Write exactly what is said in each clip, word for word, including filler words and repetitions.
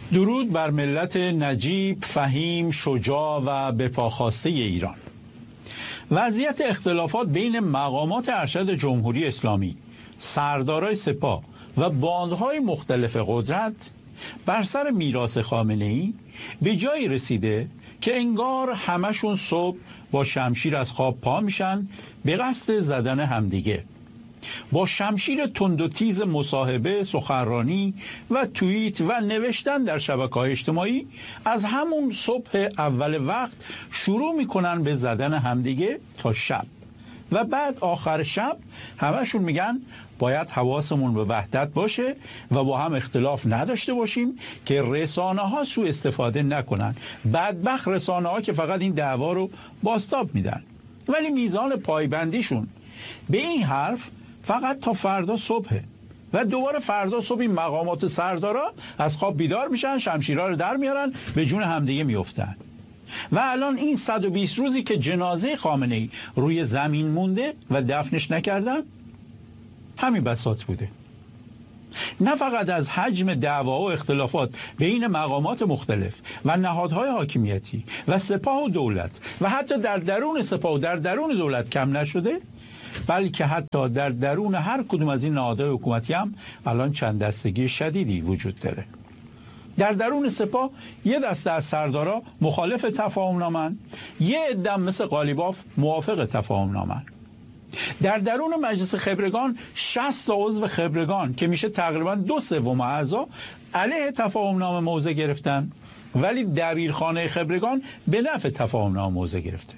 درود بر ملت نجیب، فهیم، شجاع و بپاخاسته ایران. وضعیت اختلافات بین مقامات ارشد جمهوری اسلامی، سردارای سپاه و باندهای مختلف قدرت بر سر میراث خامنه‌ای به جایی رسیده که انگار همشون صبح با شمشیر از خواب پا میشن به قصد زدن همدیگه. با شمشیر تند و تیز مصاحبه، سخنرانی و توییت و نوشتن در شبکه‌های اجتماعی از همون صبح اول وقت شروع میکنن به زدن همدیگه تا شب و بعد آخر شب همشون میگن باید حواسمون به وحدت باشه و با هم اختلاف نداشته باشیم که رسانه ها سوء استفاده نکنن. بدبخت رسانه ها که فقط این دعوا رو بازتاب میدن، ولی میزان پایبندیشون به این حرف فقط تا فردا صبحه و دوباره فردا صبح این مقامات سردارا از خواب بیدار میشن، شمشیرها رو در میارن، به جون همدیگه میافتن. و الان این صد و بیست روزی که جنازه خامنه‌ای روی زمین مونده و دفنش نکردن، همین بساط بوده. نه فقط از حجم دعوا و اختلافات بین مقامات مختلف و نهادهای حاکمیتی و سپاه و دولت و حتی در درون سپاه و در درون دولت کم نشده، بلکه حتی در درون هر کدوم از این نهادهای حکومتی هم الان چند دستگی شدیدی وجود داره. در درون سپاه یه دسته از سردارا مخالف تفاهم نامن، یه عده مثل قالیباف موافق تفاهم نامن. در درون مجلس خبرگان شصت تا عضو خبرگان که میشه تقریبا دو سوم اعضا علیه تفاهم نامه موضع گرفتن، ولی دبیرخانه خبرگان به نفع تفاهم نامه موضع گرفته.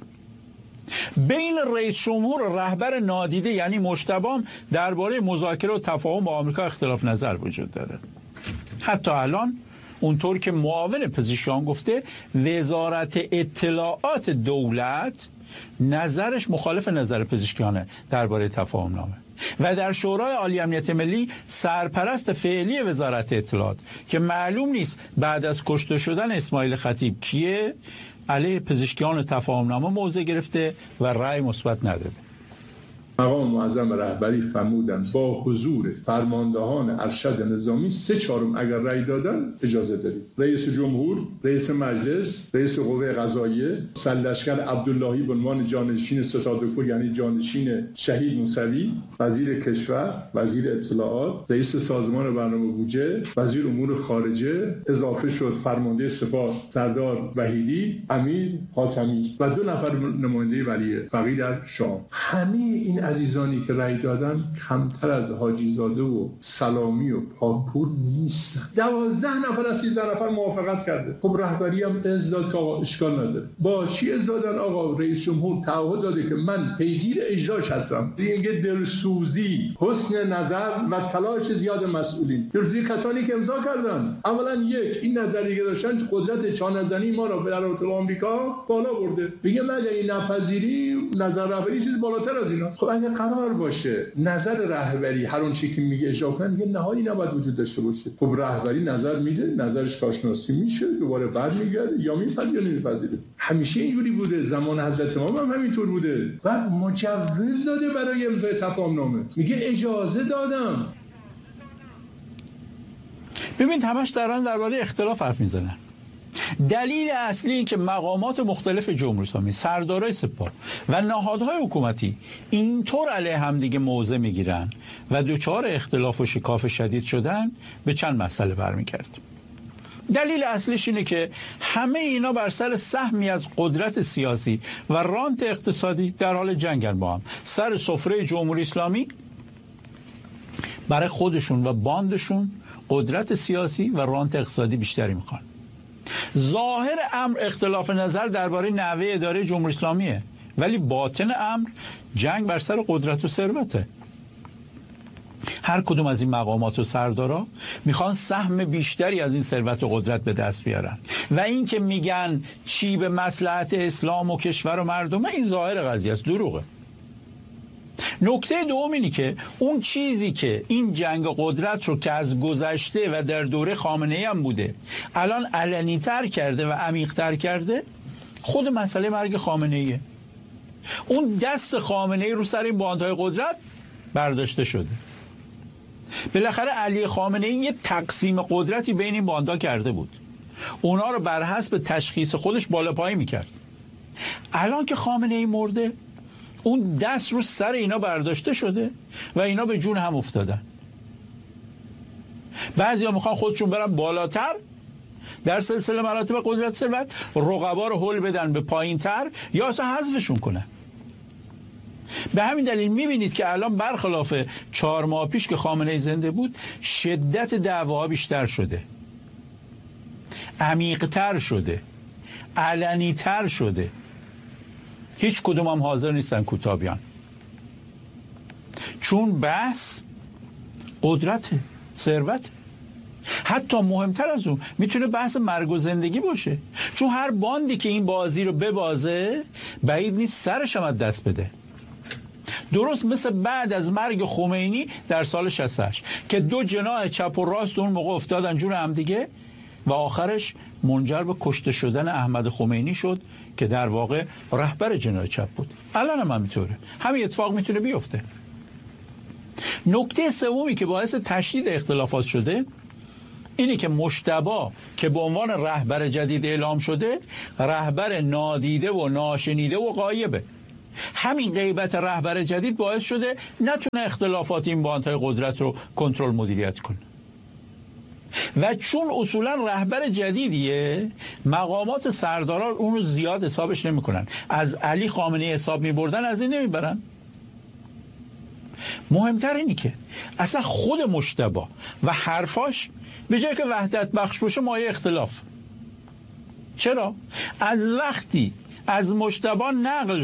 بین رئیس جمهور و رهبر نادیده یعنی مجتبی درباره مذاکره و تفاهم با آمریکا اختلاف نظر وجود داره. حتی الان اونطور که معاون پزشکیان گفته، وزارت اطلاعات دولت نظرش مخالف نظر پزشکیانه درباره تفاهم نامه و در شورای عالی امنیت ملی سرپرست فعلی وزارت اطلاعات که معلوم نیست بعد از کشته شدن اسماعیل خطیب کیه، علیه پزشکیان تفاهم نامه موضع گرفته و رأی مثبت نداده. مقام معظم رهبری فرمودند با حضور فرماندهان ارشد نظامی سه چهارم اگر رأی دادن اجازه دارید. رئیس جمهور، رئیس مجلس، رئیس قوه قضاییه، سرلشکر عبداللهی به عنوان جانشین ستادکو یعنی جانشین شهید موسوی، وزیر کشور، وزیر اطلاعات، رئیس سازمان برنامه بودجه، وزیر امور خارجه، اضافه شد فرمانده سپاه سردار وحیدی، امیر حاتمی و دو نفر نماینده ولی فقیه در شام. همه این عزیزانی که رأی دادن کمتر از حاجی زاده و سلامی و پاکپور نیستن. دوازده نفر از سیزده نفر موافقت کرده. خب رهبری هم از داد که آقا اشکال نداره. با چی از دادن؟ آقا رئیس جمهور تعهد داده که من پیگیر اجراش هستم. دیگه دلسوزی، حسن نظر و تلاش زیاد مسئولین. دلسوزی کسانی که امضا کردن. اولا یک این نظریه که داشتن قدرت چانه‌زنی ما را به رابطه با آمریکا بالا برده. میگه من این نپذیری نظر رهبری چیز بالاتر از اینا. خب اگه قرار باشه نظر رهبری هر اون چیزی که میگه اجرا کنه، میگه نهایی نباید وجود داشته باشه. خب رهبری نظر میده، نظرش کارشناسی میشه، دوباره برمیگرده یا میپذیره یا نمیپذیره. همیشه اینجوری بوده، زمان حضرت امام هم همینطور بوده. بعد مجوز داده برای امضای تفاهم نامه، میگه اجازه دادم. ببین همش دارن درباره اختلاف حرف میزنن. دلیل اصلی این که مقامات مختلف جمهوری اسلامی، سردارای سپاه و نهادهای حکومتی اینطور علیه همدیگه موضع میگیرن و دچار اختلاف و شکاف شدید شدن به چند مسئله برمیگرده. دلیل اصلیش اینه که همه اینا بر سر سهمی از قدرت سیاسی و رانت اقتصادی در حال جنگن با هم. سر سفره جمهوری اسلامی برای خودشون و باندشون قدرت سیاسی و رانت اقتصادی بیشتری میخوان. ظاهر امر اختلاف نظر درباره نحوه اداره جمهوری اسلامیه، ولی باطن امر جنگ بر سر قدرت و ثروته. هر کدوم از این مقامات و سردارا میخوان سهم بیشتری از این ثروت و قدرت به دست بیارن و این که میگن چی به مصلحت اسلام و کشور و مردم، این ظاهر قضیه است، دروغه. نکته دوم اینی که اون چیزی که این جنگ قدرت رو که از گذشته و در دوره خامنه‌ای هم بوده الان علنی‌تر کرده و عمیق‌تر کرده، خود مسئله مرگ خامنه‌ایه. اون دست خامنه‌ای رو سر این باندهای قدرت برداشته شده. بالاخره علی خامنه ای یه تقسیم قدرتی بین این باندا کرده بود، اونا رو بر حسب تشخیص خودش بالا پایی میکرد. الان که خامنه ای مرده، اون دست رو سر اینا برداشته شده و اینا به جون هم افتادن. بعضیا میخوان خودشون برن بالاتر در سلسله مراتب قدرت ثروت، رقبا رو هل بدن به پایین تر یا اصلا حذفشون کنن. به همین دلیل میبینید که الان برخلاف چهار ماه پیش که خامنه ای زنده بود، شدت دعواها بیشتر شده، عمیق‌تر شده، علنی‌تر شده. هیچ کدوم هم حاضر نیستن کوتاه بیان، چون بحث قدرت ثروت. حتی مهمتر از اون میتونه بحث مرگ و زندگی باشه، چون هر باندی که این بازی رو ببازه بعید نیست سرش هم دست بده. درست مثل بعد از مرگ خمینی در سال شصت و هشت که دو جناح چپ و راست اون موقع افتادن جون هم دیگه و آخرش منجر به کشته شدن احمد خمینی شد که در واقع رهبر جناح چپ بود. الان هم همینطوره، همین اتفاق میتونه بیفته. نکته سومی که باعث تشدید اختلافات شده اینه که مجتبی که به عنوان رهبر جدید اعلام شده، رهبر نادیده و ناشنیده و غایبه. همین غیبت رهبر جدید باعث شده نتونه اختلافات این باندهای قدرت رو کنترل مدیریت کنه. و چون اصولا رهبر جدیدیه، مقامات سرداران اون رو زیاد حسابش نمیکنن. از علی خامنه ای حساب میبردن، از این نمیبرن. مهمتر اینی که اصلا خود مجتبی و حرفاش به جای که وحدت بخش باشه مایه اختلاف. چرا؟ از وقتی از مجتبی نقل